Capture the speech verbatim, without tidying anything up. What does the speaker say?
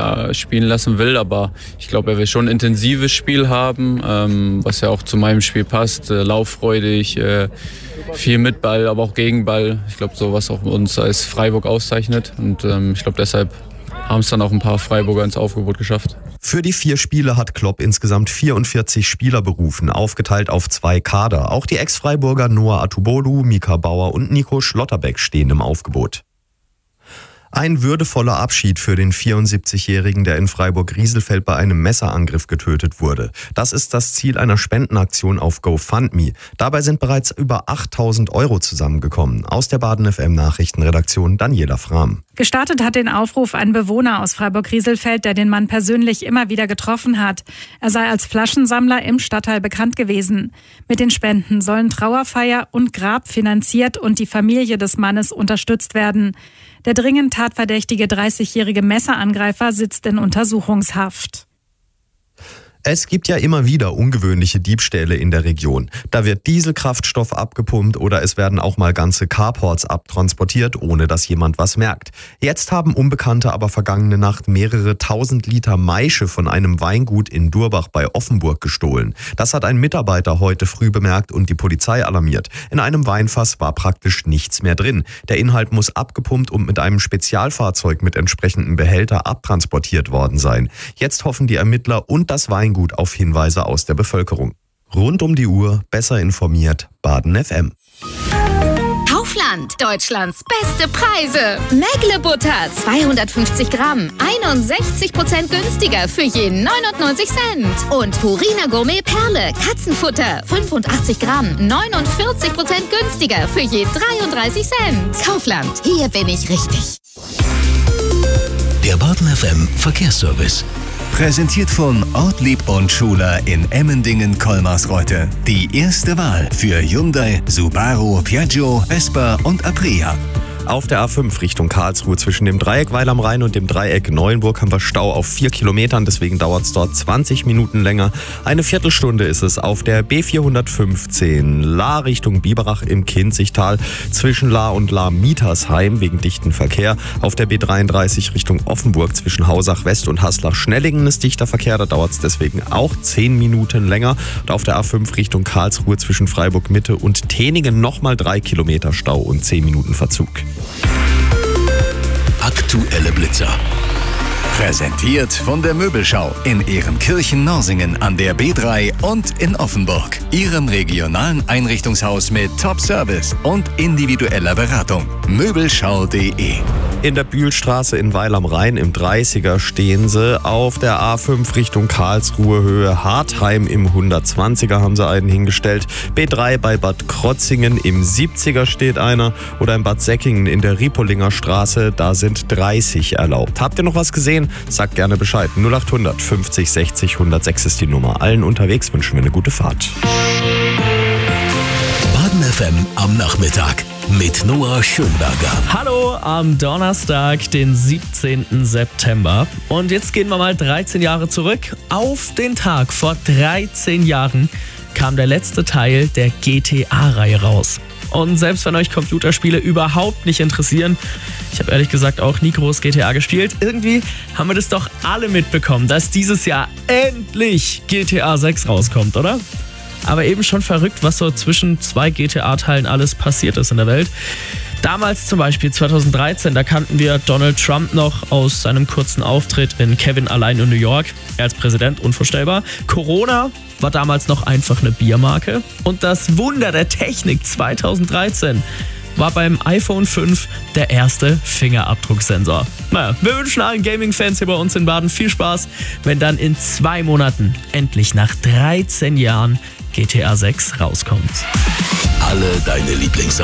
mehr spielen lassen will, aber ich glaube, er will schon ein intensives Spiel haben, ähm, was ja auch zu meinem Spiel passt, äh, lauffreudig, äh, viel mit Ball, aber auch gegen Ball. Ich glaube, so was auch uns als Freiburg auszeichnet und ähm, ich glaube, deshalb haben es dann auch ein paar Freiburger ins Aufgebot geschafft. Für die vier Spiele hat Klopp insgesamt vierundvierzig Spieler berufen, aufgeteilt auf zwei Kader. Auch die Ex-Freiburger Noah Atubolu, Mika Bauer und Nico Schlotterbeck stehen im Aufgebot. Ein würdevoller Abschied für den vierundsiebzigjährigen, der in Freiburg-Rieselfeld bei einem Messerangriff getötet wurde. Das ist das Ziel einer Spendenaktion auf GoFundMe. Dabei sind bereits über achttausend Euro zusammengekommen. Aus der Baden F M Nachrichtenredaktion Daniela Frahm. Gestartet hat den Aufruf ein Bewohner aus Freiburg-Rieselfeld, der den Mann persönlich immer wieder getroffen hat. Er sei als Flaschensammler im Stadtteil bekannt gewesen. Mit den Spenden sollen Trauerfeier und Grab finanziert und die Familie des Mannes unterstützt werden. Der dringend tatverdächtige dreißigjährige Messerangreifer sitzt in Untersuchungshaft. Es gibt ja immer wieder ungewöhnliche Diebstähle in der Region. Da wird Dieselkraftstoff abgepumpt oder es werden auch mal ganze Carports abtransportiert, ohne dass jemand was merkt. Jetzt haben Unbekannte aber vergangene Nacht mehrere tausend Liter Maische von einem Weingut in Durbach bei Offenburg gestohlen. Das hat ein Mitarbeiter heute früh bemerkt und die Polizei alarmiert. In einem Weinfass war praktisch nichts mehr drin. Der Inhalt muss abgepumpt und mit einem Spezialfahrzeug mit entsprechendem Behälter abtransportiert worden sein. Jetzt hoffen die Ermittler und das Weingut auf Hinweise aus der Bevölkerung. Rund um die Uhr, besser informiert, Baden F M. Kaufland, Deutschlands beste Preise. Mägle Butter zweihundertfünfzig Gramm, einundsechzig Prozent günstiger für je neunundneunzig Cent. Und Purina Gourmet Perle, Katzenfutter, fünfundachtzig Gramm, neunundvierzig Prozent günstiger für je dreiunddreißig Cent. Kaufland, hier bin ich richtig. Der Baden F M Verkehrsservice. Präsentiert von Ortlieb und Schuler in Emmendingen-Kolmarsreuth. Die erste Wahl für Hyundai, Subaru, Piaggio, Vespa und Aprilia. Auf der A fünf Richtung Karlsruhe zwischen dem Dreieck Weil am Rhein und dem Dreieck Neuenburg haben wir Stau auf vier Kilometern, deswegen dauert es dort zwanzig Minuten länger. Eine Viertelstunde ist es auf der B vierhundertfünfzehn Lahr Richtung Biberach im Kinzigtal zwischen Lahr und Lahr-Mietersheim wegen dichten Verkehr. Auf der B dreiunddreißig Richtung Offenburg zwischen Hausach West und Haslach-Schnellingen ist dichter Verkehr, da dauert es deswegen auch zehn Minuten länger. Und auf der A fünf Richtung Karlsruhe zwischen Freiburg Mitte und Teningen nochmal drei Kilometer Stau und zehn Minuten Verzug. Aktuelle Blitzer. Präsentiert von der Möbelschau in Ehrenkirchen-Norsingen an der B drei und in Offenburg. Ihrem regionalen Einrichtungshaus mit Top-Service und individueller Beratung. Möbelschau punkt de. In der Bühlstraße in Weil am Rhein im dreißiger stehen sie. Auf der A fünf Richtung Karlsruhe Höhe Hartheim im hundertzwanziger haben sie einen hingestellt. B drei bei Bad Krotzingen im siebziger steht einer. Oder in Bad Säckingen in der Riepolinger Straße, da sind dreißig erlaubt. Habt ihr noch was gesehen? Sagt gerne Bescheid. null acht hundert fünfzig sechzig hundertsechs ist die Nummer. Allen unterwegs wünschen wir eine gute Fahrt. Baden F M am Nachmittag mit Noah Schönberger. Hallo am Donnerstag, den siebzehnten September. Und jetzt gehen wir mal dreizehn Jahre zurück. Auf den Tag vor dreizehn Jahren kam der letzte Teil der G T A-Reihe raus. Und selbst wenn euch Computerspiele überhaupt nicht interessieren, ich habe ehrlich gesagt auch nie groß G T A gespielt, irgendwie haben wir das doch alle mitbekommen, dass dieses Jahr endlich G T A sechs rauskommt, oder? Aber eben schon verrückt, was so zwischen zwei G T A-Teilen alles passiert ist in der Welt. Damals zum Beispiel zweitausenddreizehn, da kannten wir Donald Trump noch aus seinem kurzen Auftritt in Kevin allein in New York. Er als Präsident, unvorstellbar. Corona war damals noch einfach eine Biermarke. Und das Wunder der Technik zweitausenddreizehn war beim iPhone fünf der erste Fingerabdrucksensor. Naja, wir wünschen allen Gaming-Fans hier bei uns in Baden viel Spaß, wenn dann in zwei Monaten endlich nach dreizehn Jahren G T A sechs rauskommt. Alle deine Lieblingssongs.